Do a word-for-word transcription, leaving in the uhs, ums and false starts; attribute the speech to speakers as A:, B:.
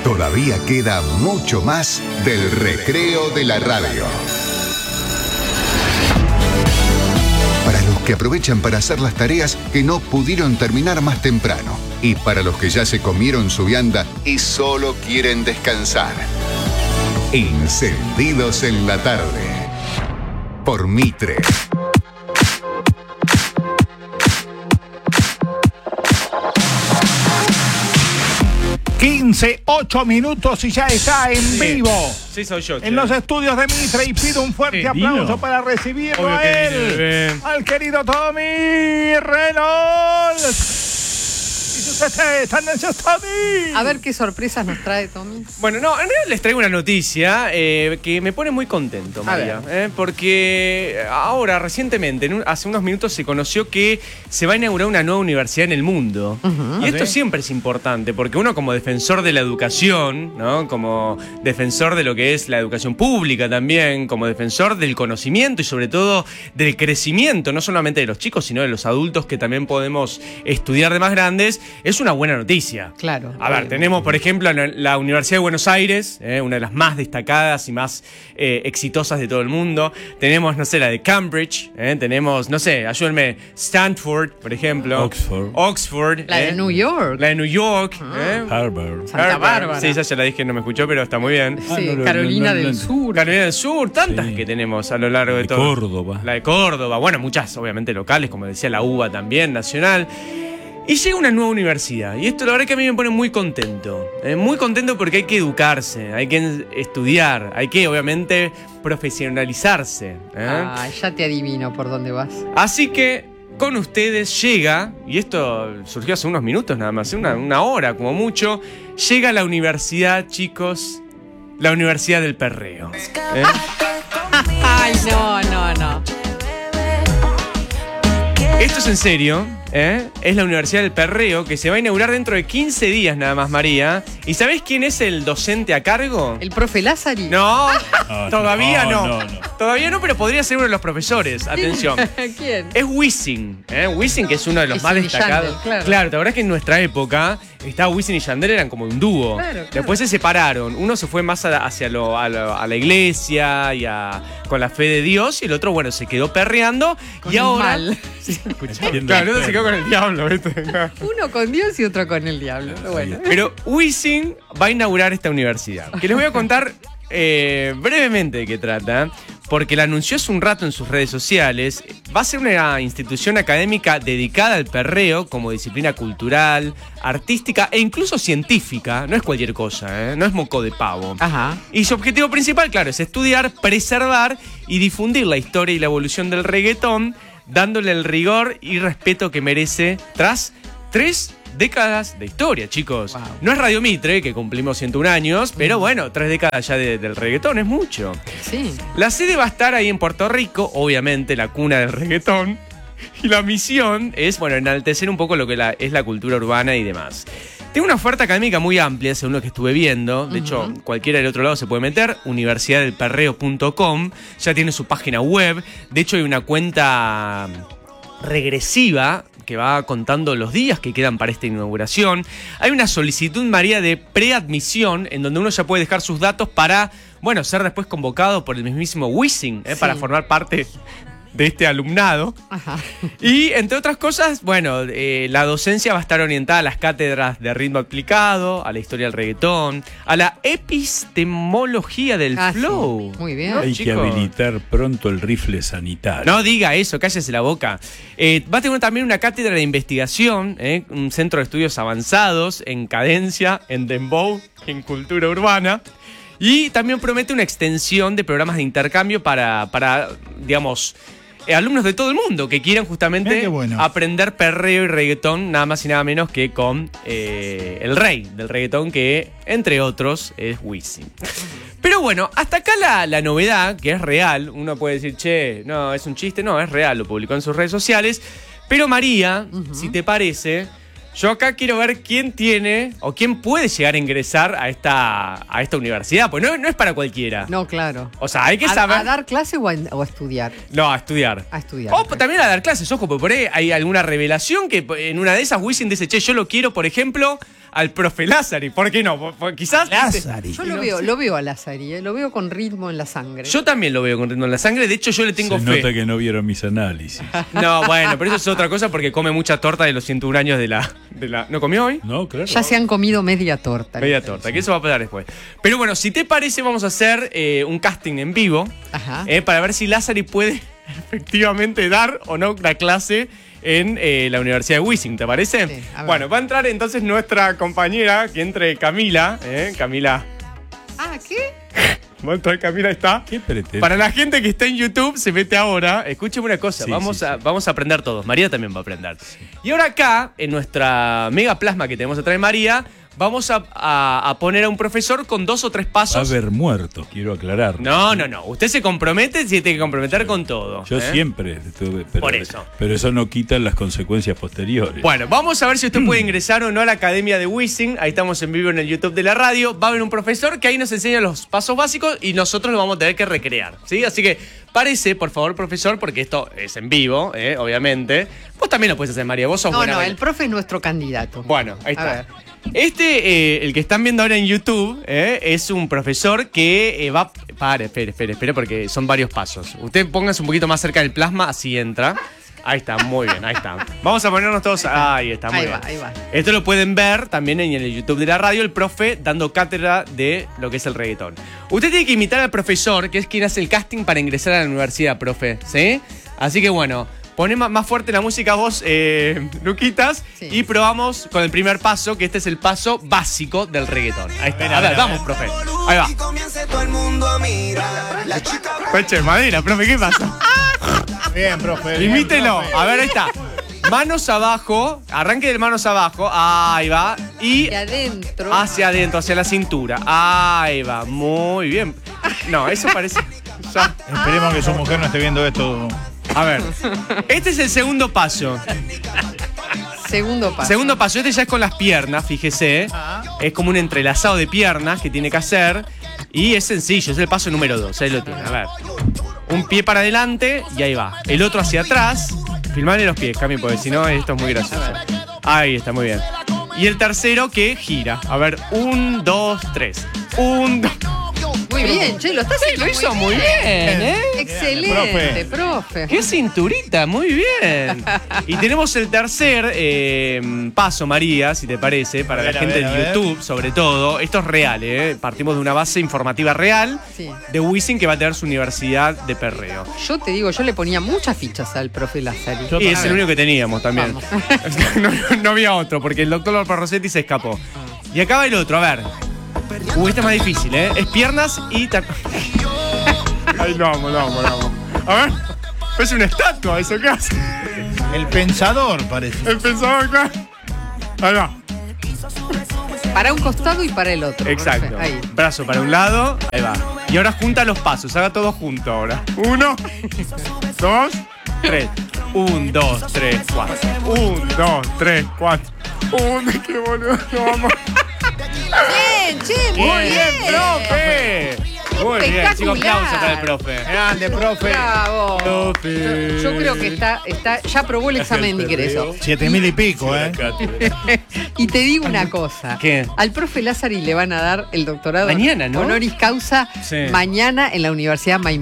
A: Todavía queda mucho más del recreo de la radio. Para los que aprovechan para hacer las tareas que no pudieron terminar más temprano. Y para los que ya se comieron su vianda y solo quieren descansar. Encendidos en la tarde. Por Mitre.
B: quince, ocho minutos y ya está en
C: Sí.
B: vivo.
C: Sí, soy yo.
B: En los estudios de Mitre y pido un fuerte
C: Sí,
B: aplauso
C: Dino.
B: para recibirlo
C: Obvio
B: a
C: que
B: él,
C: Dino,
B: al querido Tommy Reynolds. ¿Y ustedes tendencias, Tommy?
D: A ver qué sorpresas nos trae Tommy.
C: Bueno, no, en realidad les traigo una noticia eh, que me pone muy contento, María. Eh, porque ahora, recientemente, en un- hace unos minutos, se conoció que se va a inaugurar una nueva universidad en el mundo.
D: Uh-huh.
C: Y esto
B: ¿Sí?
C: siempre es importante, porque uno como defensor de la educación, ¿no? Como defensor de lo que es la educación pública también, como defensor del conocimiento y sobre todo del crecimiento, no solamente de los chicos, sino de los adultos que también podemos estudiar de más grandes, es una buena noticia.
D: Claro.
C: A ver, tenemos, por ejemplo, la, la Universidad de Buenos Aires, eh, una de las más destacadas y más eh, exitosas de todo el mundo. Tenemos, no sé, la de Cambridge. eh, tenemos, no sé, ayúdenme, Stanford, por ejemplo.
E: Oxford.
C: Oxford.
D: La de
C: eh,
D: New York.
C: La de New York. eh.
E: Harvard.
D: Santa
C: Harvard.
D: Bárbara.
C: Sí, esa ya la dije, no me escuchó, pero está muy bien.
E: Ah,
D: Sí,
E: no, no,
D: Carolina
E: no, no,
D: del
E: no.
D: Sur.
C: Carolina del Sur, tantas
E: Sí.
C: que tenemos a lo largo de
E: De
C: todo.
E: Córdoba.
C: La de Córdoba, bueno, muchas obviamente locales, como decía la U B A también, nacional. Y llega una nueva universidad, y esto la verdad que a mí me pone muy contento. eh, muy contento porque hay que educarse, hay que estudiar, hay que obviamente profesionalizarse. ¿eh?
D: Ah, ya te adivino por dónde vas.
C: Así que con ustedes llega, y esto surgió hace unos minutos nada más, una, una hora como mucho, llega la universidad, chicos, la Universidad del Perreo. ¿eh?
D: Ay, no, no, no.
C: Esto es en serio, ¿eh? Es la Universidad del Perreo que se va a inaugurar dentro de quince días nada más, María. ¿Y sabés quién es el docente a cargo?
D: ¿El profe Lázari?
C: No,
E: Ah,
C: todavía no,
E: no, no.
C: Todavía no, pero podría ser uno de los profesores. Atención.
D: ¿Quién?
C: Es Wisin, ¿eh? Wisin, que es uno de los más
D: Wisin y
C: destacados.
D: Yandel, claro.
C: ¿te acordás que en nuestra época estaba Wisin y Yandel, eran como un dúo?
D: Claro, claro.
C: Después se separaron. Uno se fue más a- hacia lo- a, lo- a la iglesia y a, con la fe de Dios, y el otro, bueno, se quedó perreando.
D: Con
C: y
D: el
C: ahora.
D: mal.
C: Sí, escuchá.
E: Entiendo.
C: Claro, el otro se quedó con el diablo, ¿viste?
D: Uno con Dios y otro con el diablo. Pero bueno.
C: Pero Wisin va a inaugurar esta universidad, que les voy a contar eh, brevemente de qué trata, porque la anunció hace un rato en sus redes sociales. Va a ser una institución académica dedicada al perreo como disciplina cultural, artística e incluso científica. No es cualquier cosa, ¿eh? No es moco de pavo.
D: Ajá.
C: Y su objetivo principal, claro, es estudiar, preservar y difundir la historia y la evolución del reggaetón, dándole el rigor y respeto que merece tras tres décadas de historia, chicos.
D: Wow.
C: No es Radio Mitre, que cumplimos ciento un años, pero bueno, tres décadas ya de- del reggaetón es mucho.
D: Sí.
C: La sede va a estar ahí en Puerto Rico, obviamente la cuna del reggaetón. Y la misión es, bueno, enaltecer un poco lo que la- es la cultura urbana y demás. Tiene una oferta académica muy amplia, según lo que estuve viendo. De hecho, cualquiera del otro lado se puede meter. universidad del perreo punto com. Ya tiene su página web. De hecho, hay una cuenta regresiva que va contando los días que quedan para esta inauguración. Hay una solicitud, María, de preadmisión, en donde uno ya puede dejar sus datos para, bueno, ser después convocado por el mismísimo Wisin, ¿eh?
D: Sí.
C: Para formar parte de este alumnado.
D: Ajá.
C: Y entre otras cosas, bueno, eh, la docencia va a estar orientada a las cátedras de ritmo aplicado, a la historia del reggaetón, a la epistemología del
D: Ah, sí.
C: flow.
D: Muy bien.
C: ¿No,
E: Hay que
C: chicos?
E: habilitar pronto el rifle sanitario.
C: No diga eso, cállese la boca. Eh, va a tener también una cátedra de investigación, eh, un centro de estudios avanzados en cadencia, en dembow, en cultura urbana. Y también promete una extensión de programas de intercambio para, para digamos, eh, alumnos de todo el mundo que quieran
B: Mirá
C: justamente
B: qué bueno.
C: aprender perreo y reggaetón, nada más y nada menos que con eh, el rey del reggaetón, que entre otros es Wisin. Pero bueno, hasta acá la, la novedad, que es real. Uno puede decir, che, no, es un chiste. No, es real, lo publicó en sus redes sociales. Pero María, si te parece, yo acá quiero ver quién tiene o quién puede llegar a ingresar a esta, a esta universidad. Pues no, no es para cualquiera.
D: No, claro.
C: O sea, hay que
D: ¿A,
C: saber...
D: a dar clase o a, o a estudiar?
C: No, a estudiar.
D: A estudiar.
C: O también a dar clases, ojo, porque por ahí hay alguna revelación que en una de esas Wisin dice, che, yo lo quiero, por ejemplo, al profe Lázari. ¿Por qué no? Por- por- quizás.
B: Lázari.
D: Yo lo veo, lo veo a Lázari, ¿eh? Lo veo con ritmo en la sangre.
C: Yo también lo veo con ritmo en la sangre. De hecho, yo le tengo
E: Se
C: fe.
E: nota que no vieron mis análisis.
C: No, bueno, pero eso es otra cosa porque come mucha torta de los ciento uno años de la, de la. ¿No comió hoy?
E: No, claro.
D: Ya se han comido media torta.
C: Media torta, que eso va a pasar después. Pero bueno, si te parece, vamos a hacer eh, un casting en vivo
D: Ajá.
C: eh, para ver si Lázari puede efectivamente dar o no la clase en eh, la Universidad de Wissing, ¿te parece?
D: Sí, a ver.
C: Bueno, va a entrar entonces nuestra compañera, que entre Camila. Eh, Camila.
D: Ah, ¿qué?
C: Va a entrar Camila, ahí está.
E: ¿Qué pretende?
C: Para la gente que está en YouTube, se mete ahora. Escúcheme una cosa,
E: Sí,
C: vamos,
E: sí,
C: a,
E: sí.
C: vamos a aprender todos. María también va a aprender. Y ahora acá, en nuestra mega plasma que tenemos atrás de María, vamos a, a- a poner a un profesor con dos o tres
E: Va a
C: pasos.
E: haber muertos, quiero aclarar.
C: No, no, no. Usted se compromete, se tiene que comprometer con todo.
E: Yo
C: ¿eh?
E: siempre estuve, pero,
C: Por eso.
E: Pero eso no quita las consecuencias posteriores.
C: Bueno, vamos a ver si usted puede ingresar o no a la Academia de Wissing. Ahí estamos en vivo en el YouTube de la radio. Va a haber un profesor que ahí nos enseña los pasos básicos y nosotros lo vamos a tener que recrear, ¿sí? Así que parece, por favor, profesor, porque esto es en vivo, ¿eh? Obviamente. Vos también lo puedes hacer, María. Vos sos
D: No,
C: buena
D: no,
C: baila-
D: el profe es nuestro candidato.
C: Bueno, ahí
D: A
C: está.
D: ver.
C: Este, eh, el que están viendo ahora en YouTube, eh, es un profesor que eh, va... Pare, espere, espere, espere, porque son varios pasos. Usted póngase un poquito más cerca del plasma, así entra. Ahí está, muy bien, ahí está. Vamos a ponernos todos... Ahí está, muy
D: Ahí
C: bien.
D: va, ahí va.
C: Esto lo pueden ver también en el YouTube de la radio, el profe dando cátedra de lo que es el reggaetón. Usted tiene que imitar al profesor, que es quien hace el casting para ingresar a la universidad, profe, ¿sí? Así que bueno... Poné ma- más fuerte la música vos, eh, Luquitas,
D: Sí.
C: y probamos con el primer paso, que este es el paso básico del reggaetón. Ahí está. A ver, vamos, profe. Ahí va. Peche, madera, profe, ¿qué pasa?
B: Bien, profe. bien,
C: Imítelo.
B: profe.
C: A ver, ahí está. Manos abajo, arranque de manos abajo, ahí va. Y
D: De adentro.
C: hacia adentro, hacia la cintura. Ahí va, muy bien. No, eso parece... ya.
B: Esperemos que su mujer no esté viendo esto.
C: A ver, este es el segundo paso.
D: Segundo paso.
C: Segundo paso, este ya es con las piernas, fíjese. Es como un entrelazado de piernas que tiene que hacer. Y es sencillo, es el paso número dos. Ahí lo tiene, a ver. Un pie para adelante y ahí va. El otro hacia atrás. Filmale los pies, Cami, porque si no, esto es muy gracioso. Ahí está, muy bien. Y el tercero que gira. A ver, un, dos, tres. Un, dos.
D: Muy bien, che, lo está haciendo
C: Lo hizo muy bien, ¿eh?
D: Excelente, profe.
C: ¡Qué cinturita! Muy bien. Y tenemos el tercer eh, paso, María, si te parece, para
B: A
C: la
B: ver, a
C: gente
B: ver, a
C: de
B: ver.
C: YouTube, sobre todo. Esto es real, ¿eh? Partimos de una base informativa real
D: Sí.
C: de Wissing, que va a tener su universidad de perreo.
D: Yo te digo, yo le ponía muchas fichas al profe Lázari.
B: Yo
C: Y es
B: también.
C: el único que teníamos también.
D: Vamos.
C: no, no había otro, porque el doctor López Rossetti se escapó.
D: Ah.
C: Y acá va el otro, a ver. Uy, este es más difícil, ¿eh? Es piernas y... ta- Ay, lo amo, lo amo, lo amo. A ver. Es una estatua eso, ¿qué hace?
B: El pensador, parece.
C: El pensador acá. Ahí va.
D: Para un costado y para el otro.
C: Exacto.
D: profe. Ahí.
C: Brazo para un lado. Ahí va. Y ahora junta los pasos. Haga todo junto ahora. Uno. Dos. Tres. Un, dos, tres, cuatro. Un, dos, tres, cuatro. Un, qué boludo. Vamos.
D: Bien, che, muy
C: Muy bien,
D: bien.
C: profe. Muy bien. Chico,
D: Espectacular.
C: aplausos para el profe.
B: Grande, profe.
D: Bravo.
C: Profe.
D: Yo, yo creo que está, está, ya aprobó el examen de ingreso.
B: Siete mil y pico, ¿eh?
D: Y te digo una cosa.
C: ¿Qué?
D: Al profe Lázari le van a dar el doctorado
C: Mañana, ¿no?
D: honoris causa
C: Sí.
D: mañana en la Universidad Maimón.